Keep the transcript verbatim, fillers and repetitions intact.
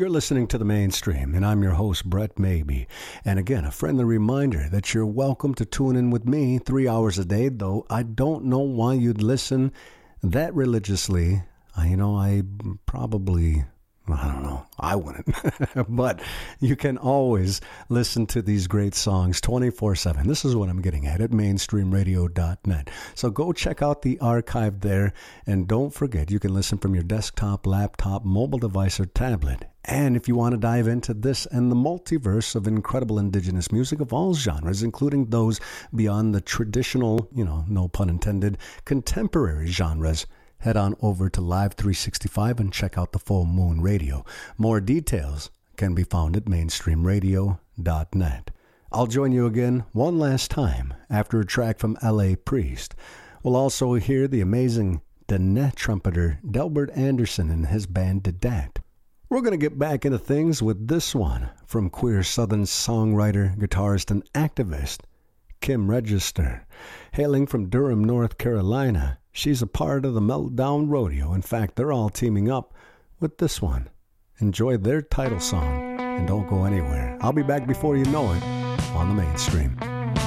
You're listening to The Mainstream, and I'm your host, Brett Maybe. And again, a friendly reminder that you're welcome to tune in with me three hours a day, though I don't know why you'd listen that religiously. I, you know, I probably... I don't know. I wouldn't. But you can always listen to these great songs twenty-four seven. This is what I'm getting at at mainstream radio dot net. So go check out the archive there. And don't forget, you can listen from your desktop, laptop, mobile device, or tablet. And if you want to dive into this and the multiverse of incredible indigenous music of all genres, including those beyond the traditional, you know, no pun intended, contemporary genres, head on over to Live three sixty-five and check out the Full Moon Radio. More details can be found at mainstream radio dot net. I'll join you again one last time after a track from L A Priest. We'll also hear the amazing Danette trumpeter Delbert Anderson and his band Dedat. We're going to get back into things with this one from queer Southern songwriter, guitarist, and activist Kim Register. Hailing from Durham, North Carolina, she's a part of the Meltdown Rodeo. In fact, they're all teaming up with this one. Enjoy their title song and don't go anywhere. I'll be back before you know it on The Mainstream.